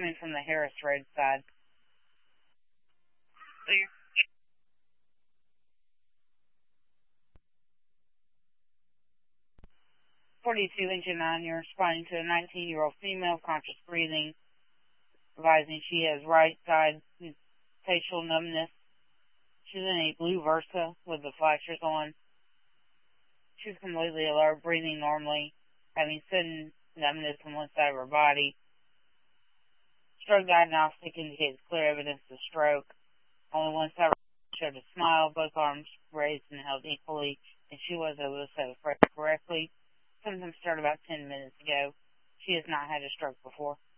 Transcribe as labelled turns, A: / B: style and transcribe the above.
A: coming from the Harris Road side. 42 engine 9, you're responding to a 19-year-old female, conscious breathing, advising she has right side facial numbness. She's in a blue Versa with the flashers on. She's completely alert, breathing normally, having sudden numbness on one side of her body. Stroke diagnostic indicates clear evidence of stroke. Only one side showed a smile, both arms raised and held equally, and she was able to set the frame correctly. Symptoms started about 10 minutes ago. She has not had a stroke before.